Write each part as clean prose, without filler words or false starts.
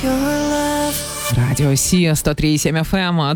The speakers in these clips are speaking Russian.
Радио Си 103,7 FM,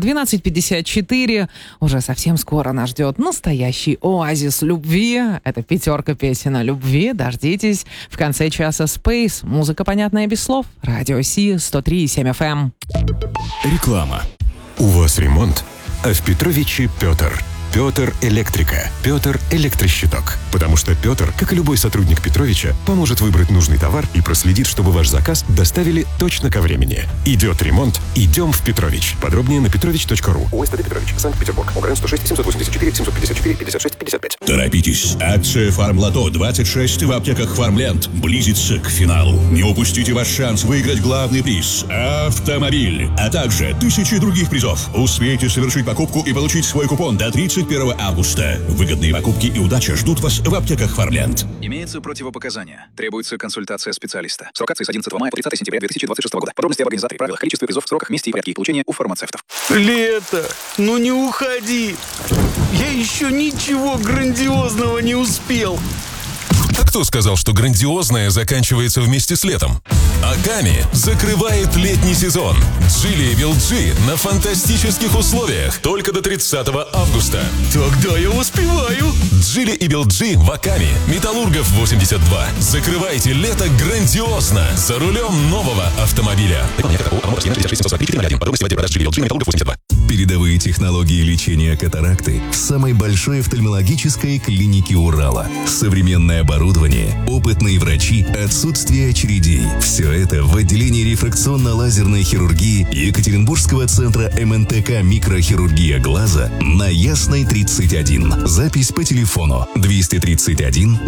12:54. Уже совсем скоро нас ждет настоящий оазис любви. Это 5 песен о любви. Дождитесь. В конце часа Space. Музыка, понятная без слов. Радио Си 103,7 FM. Реклама. У вас ремонт, а в Петровиче Петр. Петр Электрика. Петр Электрощиток. Потому что Петр, как и любой сотрудник Петровича, поможет выбрать нужный товар и проследит, чтобы ваш заказ доставили точно ко времени. Идет ремонт, идем в Петрович. Подробнее на petrovich.ru. ОСТД Петрович, Санкт-Петербург. ОГРН 106 784 754 56 55. Торопитесь. Акция «Фармлото 26» в аптеках «Фармленд» близится к финалу. Не упустите ваш шанс выиграть главный приз – автомобиль, а также тысячи других призов. Успейте совершить покупку и получить свой купон до 31 августа. Выгодные покупки и удача ждут вас в аптеках «Фармленд». Имеются противопоказания. Требуется консультация специалиста. Срок акции с 11 мая по 30 сентября 2026 года. Подробности об организаторе, правилах, количестве призов, сроках, месте и порядке их получения у фармацевтов. Лето, ну не уходи. Я еще ничего грандиозного не успел. А кто сказал, что грандиозное заканчивается вместе с летом? Аками закрывает летний сезон. Джили и Билджи на фантастических условиях. Только до 30 августа. Тогда я успеваю. Джили и Билджи в Аками. Металлургов 82. Закрывайте лето грандиозно. За рулем нового автомобиля. Подробности в отделе продаж Джили и Билджи на Металлургов 82. Передовые технологии лечения катаракты в самой большой офтальмологической клинике Урала. Современное оборудование, опытные врачи, отсутствие очередей. Все это в отделении рефракционно-лазерной хирургии Екатеринбургского центра МНТК «Микрохирургия глаза» на Ясной 31. Запись по телефону 231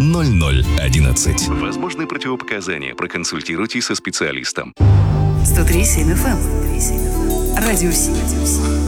0011. Возможны противопоказания. Проконсультируйтесь со специалистом. 103,7 FM. Радио Си.